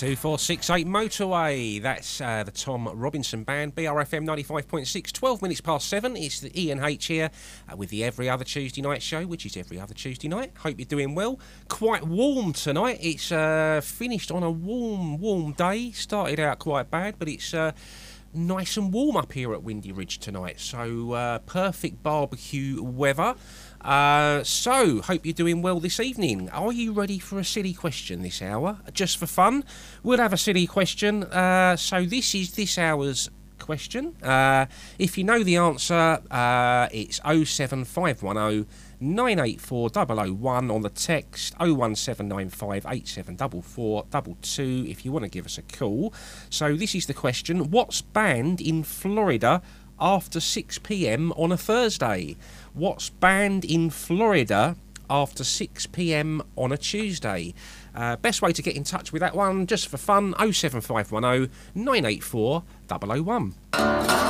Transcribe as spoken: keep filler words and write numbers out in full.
two four six eight Motorway. That's uh, the Tom Robinson Band, B R F M ninety-five point six, twelve minutes past seven. It's the Ian H here uh, with the Every Other Tuesday Night show, which is every other Tuesday night. Hope you're doing well. Quite warm tonight. It's uh, finished on a warm, warm day. Started out quite bad, but it's uh, nice and warm up here at Windy Ridge tonight. So uh, perfect barbecue weather. Uh, so, hope you're doing well this evening. Are you ready for a silly question this hour? Just for fun, we'll have a silly question. Uh, so, this is this hour's question. Uh, if you know the answer, uh, it's oh seven five one oh nine eight four oh oh one on the text, oh one seven nine five eight seven four four two two if you want to give us a call. So, this is the question. What's banned in Florida after six p m on a Thursday? What's banned in Florida after six p m on a Tuesday? Uh, best way to get in touch with that one, just for fun, oh seven five one oh nine eight four oh oh one.